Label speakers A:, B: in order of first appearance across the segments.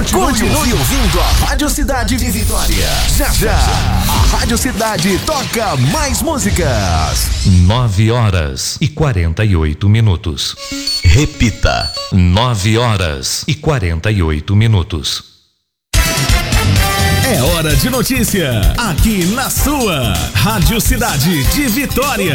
A: Continue ouvindo a Rádio Cidade de Vitória. Já, a Rádio Cidade toca mais músicas.
B: 9h48.
A: Repita.
B: 9h48.
A: É hora de notícia, aqui na sua Rádio Cidade de Vitória.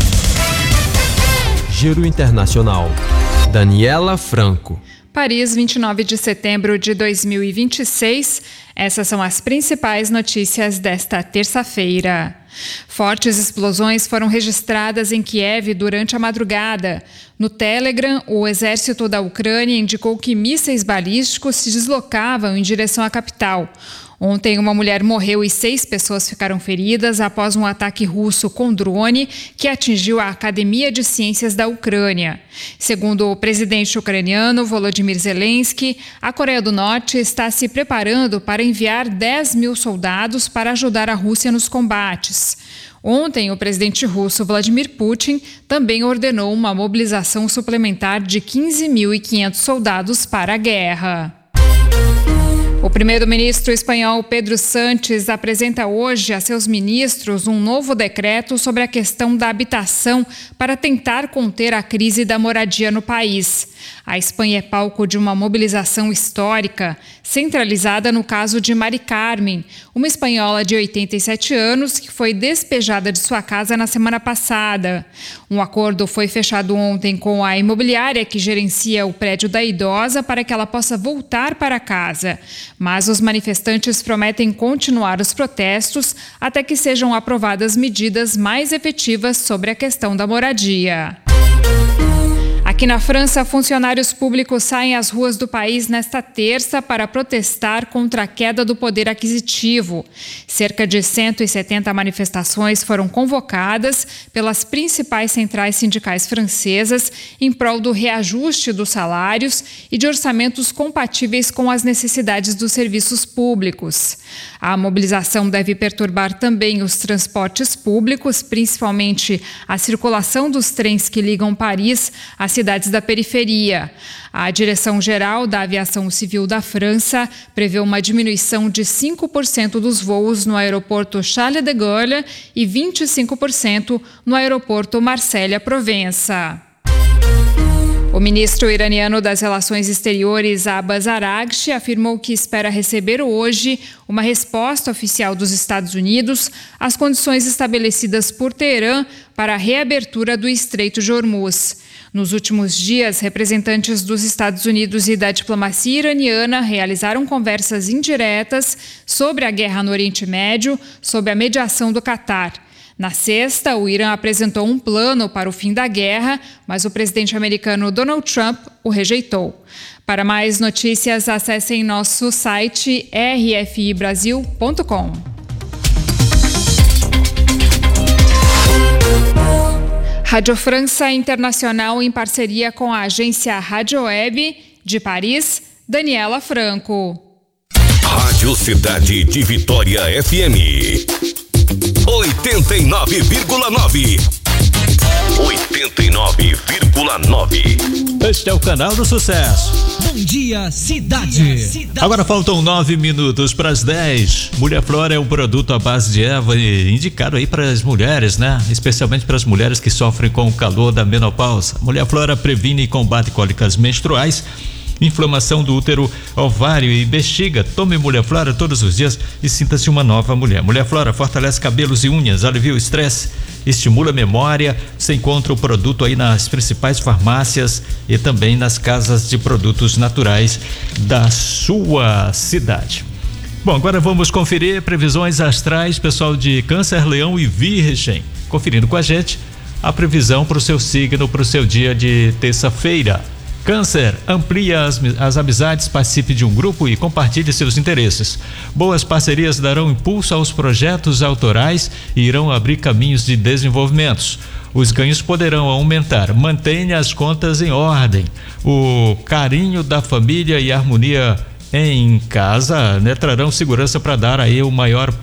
C: Giro Internacional. Daniela Franco.
D: Paris, 29 de setembro de 2026. Essas são as principais notícias desta terça-feira. Fortes explosões foram registradas em Kiev durante a madrugada. No Telegram, o exército da Ucrânia indicou que mísseis balísticos se deslocavam em direção à capital. Ontem, uma mulher morreu e 6 pessoas ficaram feridas após um ataque russo com drone que atingiu a Academia de Ciências da Ucrânia. Segundo o presidente ucraniano Volodymyr Zelensky, a Coreia do Norte está se preparando para enviar 10 mil soldados para ajudar a Rússia nos combates. Ontem, o presidente russo Vladimir Putin também ordenou uma mobilização suplementar de 15.500 soldados para a guerra. O primeiro-ministro espanhol Pedro Sánchez apresenta hoje a seus ministros um novo decreto sobre a questão da habitação para tentar conter a crise da moradia no país. A Espanha é palco de uma mobilização histórica, centralizada no caso de Mari Carmen, uma espanhola de 87 anos que foi despejada de sua casa na semana passada. Um acordo foi fechado ontem com a imobiliária que gerencia o prédio da idosa para que ela possa voltar para casa. Mas os manifestantes prometem continuar os protestos até que sejam aprovadas medidas mais efetivas sobre a questão da moradia. Aqui na França, funcionários públicos saem às ruas do país nesta terça para protestar contra a queda do poder aquisitivo. Cerca de 170 manifestações foram convocadas pelas principais centrais sindicais francesas em prol do reajuste dos salários e de orçamentos compatíveis com as necessidades dos serviços públicos. A mobilização deve perturbar também os transportes públicos, principalmente a circulação dos trens que ligam Paris às cidades da periferia. A Direção-Geral da Aviação Civil da França prevê uma diminuição de 5% dos voos no aeroporto Charles de Gaulle e 25% no aeroporto Marselha-Provença. O ministro iraniano das Relações Exteriores, Abbas Araghchi, afirmou que espera receber hoje uma resposta oficial dos Estados Unidos às condições estabelecidas por Teherã para a reabertura do Estreito de Hormuz. Nos últimos dias, representantes dos Estados Unidos e da diplomacia iraniana realizaram conversas indiretas sobre a guerra no Oriente Médio, sob a mediação do Catar. Na sexta, o Irã apresentou um plano para o fim da guerra, mas o presidente americano Donald Trump o rejeitou. Para mais notícias, acessem nosso site rfibrasil.com. Rádio França Internacional, em parceria com a agência Rádio Web de Paris, Daniela Franco.
A: Rádio Cidade de Vitória FM 89,9. 89,9.
E: Este é o canal do sucesso.
F: Bom dia, cidade.
E: Agora faltam 9 minutos para as 10. Mulher Flora é um produto à base de erva indicado aí para as mulheres, né? Especialmente para as mulheres que sofrem com o calor da menopausa. Mulher Flora previne e combate cólicas menstruais, inflamação do útero, ovário e bexiga. Tome Mulher Flora todos os dias e sinta-se uma nova mulher. Mulher Flora fortalece cabelos e unhas, alivia o estresse, estimula a memória. Você encontra o produto aí nas principais farmácias e também nas casas de produtos naturais da sua cidade. Bom, agora vamos conferir previsões astrais, pessoal de Câncer, Leão e Virgem. Conferindo com a gente a previsão para o seu signo, para o seu dia de terça-feira. Câncer, amplie as amizades, participe de um grupo e compartilhe seus interesses. Boas parcerias darão impulso aos projetos autorais e irão abrir caminhos de desenvolvimentos. Os ganhos poderão aumentar. Mantenha as contas em ordem. O carinho da família e a harmonia em casa, né, trarão segurança para dar aí o maior